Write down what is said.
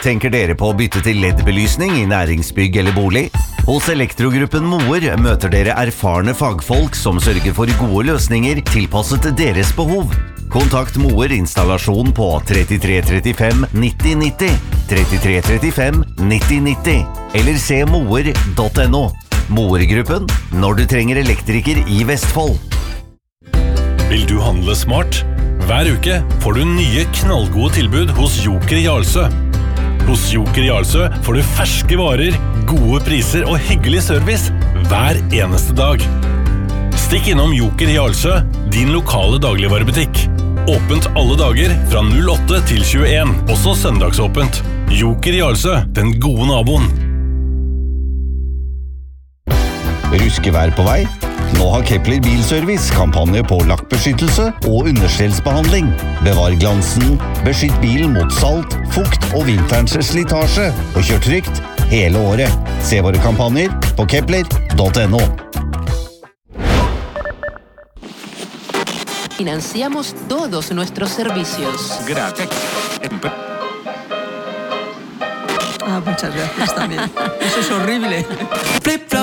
Tenker dere på å bytte til LED-belysning i næringsbygg eller bolig? Hos Elektrogruppen Moer møter dere erfarne fagfolk som sørger for gode løsninger tilpasset deres behov. Kontakt Moer installasjon på 33 35 90 90, 33 35 90 90, eller se moer.no. Moer-gruppen, når du trenger elektriker i Vestfold. Vil du handle smart? Hver uke får du nye knallgode tilbud hos Joker Jarlsø. Hos Joker Jarlsø får du ferske varer, gode priser og hyggelig service hver eneste dag. Stikk innom Joker Jarlsø, din lokale dagligvarebutikk. Åpent alle dager fra 08 til 21, også søndagsåpent. Joker Jarlsø, den gode naboen. Ruskevær på vei? Nå har Kepler Bilservice kampanje på lakkbeskyttelse og understellsbehandling. Bevar glansen, beskytt bilen mot salt, fukt og vinterens slitasje, og kjør trygt hele året. Se våre kampanjer på kepler.no. Financiamos todos nuestros servicios. Gracias. Muchas gracias también. Eso es horrible. Flip, flop.